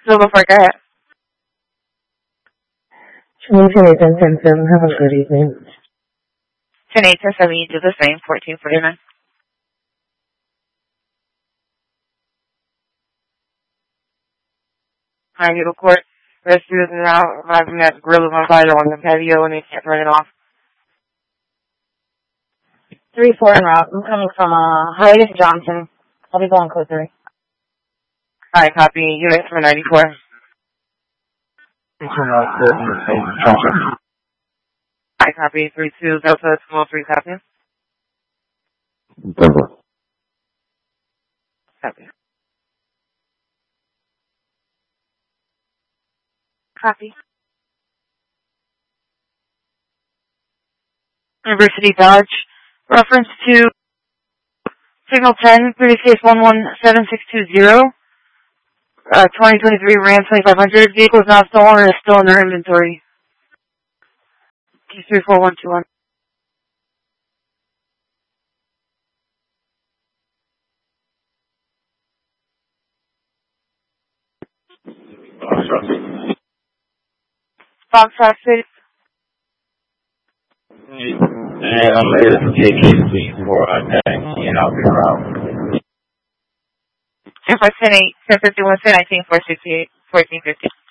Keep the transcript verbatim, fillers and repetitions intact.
So before that, twenty-eight and ten seven, have a good evening. ten eight, ten seven, you do the same, fourteen forty-nine. High Eagle Court. Rescuers are now arriving at Gorilla on fire on the patio and they can't turn it off. three four en route. I'm coming from uh, Hiatus Johnson. I'll be going code three. Hi, copy. Units for ninety-four. Hi, copy. three two, Delta, small three, copy. Denver. Copy. Copy. University Dodge. Reference to Signal ten, pretty case one one seven six two zero. Uh, twenty twenty-three Ram twenty-five hundred. Vehicle is not stolen and is still in their inventory. T three four one two one. Fox Fox City. And I'm ready to take it for a taxi and I'll be around. ten five ten eight, ten fifty-one, ten nineteen, four sixty-eight, fourteen fifty.